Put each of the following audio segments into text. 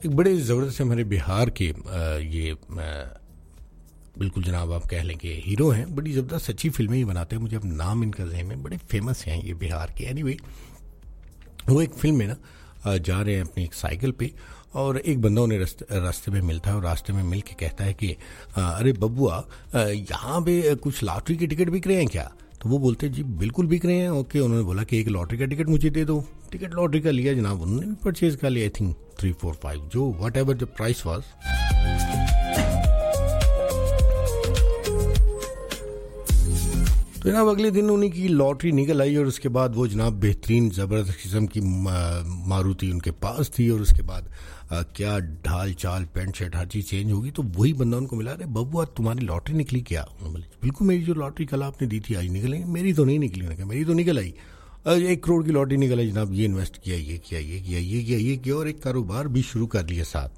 एक बड़े ज़बरदस्त हमारे बिहार के ये बिल्कुल जनाब आप कह लें कि हीरो हैं, बड़ी ज़बरदस्त अच्छी फिल्में ही बनाते हैं। मुझे अब नाम इनका ज़हन में, बड़े फेमस हैं ये बिहार के। एनीवे वो एक फिल्म में ना जा रहे हैं अपनी एक साइकिल पे और एक बंदा उन्हें रास्ते में मिलता है और रास्ते में मिल के कहता है कि अरे बबुआ यहाँ पे कुछ लॉटरी के टिकट बिक रहे हैं क्या? तो वो बोलते हैं जी बिल्कुल बिक रहे हैं। ओके, उन्होंने बोला कि एक लॉटरी का टिकट मुझे दे दो। टिकट लॉटरी का लिया जनाब, उन्होंने भी परचेज कर लिया। आई थिंक 3, 4, 5 जो what ever the price was. तो जनाब अगले दिन उन्हीं की लॉटरी निकल आई और उसके बाद वो जनाब बेहतरीन ज़बरदस्त किस्म की मारुति उनके पास थी और उसके बाद क्या ढाल चाल पैंट शर्ट हर चीज़ चेंज होगी। तो वही बंदा उनको मिला, अरे बबुआ तुम्हारी लॉटरी निकली क्या? उन्होंने बोले बिल्कुल मेरी जो लॉटरी कल आपने दी थी आज निकलेंगे। मेरी तो नहीं निकली। उन्होंने कहा मेरी तो निकल आई, 1 करोड़ की लॉटरी निकल आई जनाब। ये इन्वेस्ट किया, ये किया, ये किया, ये किया, ये किया और एक कारोबार भी शुरू कर लिया साथ।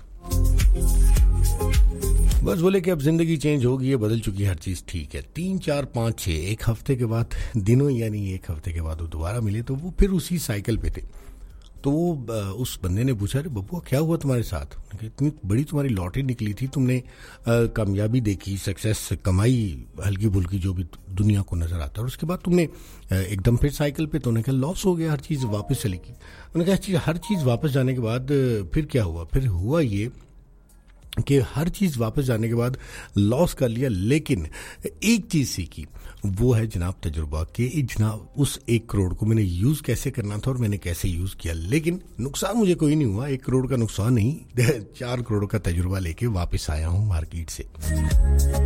बस बोले कि अब जिंदगी चेंज होगी, ये बदल चुकी है हर चीज़, ठीक है। 3, 4, 5, 6 एक हफ्ते के बाद दिनों यानी एक हफ्ते के बाद वो दोबारा मिले तो वो फिर उसी साइकिल पे थे। तो वो उस बंदे ने पूछा, अरे बब्बुआ क्या हुआ तुम्हारे साथ? इतनी बड़ी तुम्हारी लॉटरी निकली थी, तुमने कामयाबी देखी, सक्सेस कमाई हल्की फुल्की जो भी दुनिया को नजर आता है, और उसके बाद तुमने एकदम फिर साइकिल पे, तो उन्होंने कहा लॉस हो गया, हर चीज़ वापस चली गई। उन्होंने कहा हर चीज़ वापस जाने के बाद फिर क्या हुआ? फिर हुआ ये कि हर चीज़ वापस जाने के बाद लॉस कर लिया, लेकिन एक चीज़ सीखी, वो है जनाब तजुर्बा कि जनाब उस 1 करोड़ को मैंने यूज़ कैसे करना था और मैंने कैसे यूज़ किया। लेकिन नुकसान मुझे कोई नहीं हुआ, 1 करोड़ का नुकसान नहीं, 4 करोड़ का तजुर्बा लेके वापस आया हूँ मार्केट से।